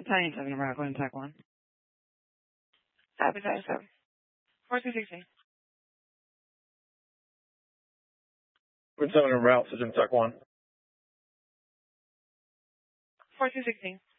Italian 7 number, go ahead and tack 1. Tap Italian 7. 4216. We're 7 en route, so Jim Tuck 1. 4216.